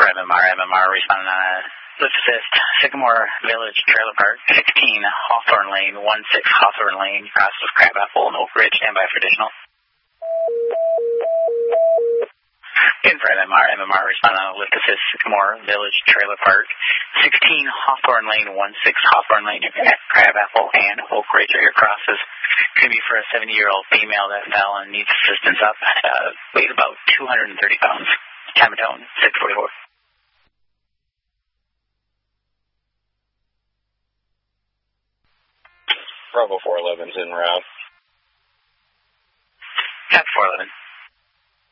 MMR, responding on a lift assist, Sycamore Village Trailer Park, 16 Hawthorne Lane, 16 Hawthorne Lane, crosses Crabapple and Oak Ridge, standby for additional. MMR, responding on a lift assist, Sycamore Village Trailer Park, 16 Hawthorne Lane, 16 Hawthorne Lane, Crabapple and Oak Ridge are your crosses. Could be for a 70-year-old female that fell and needs assistance up, weighs about 230 pounds. Time of tone, 644. Bravo 411's en route. Cap 411.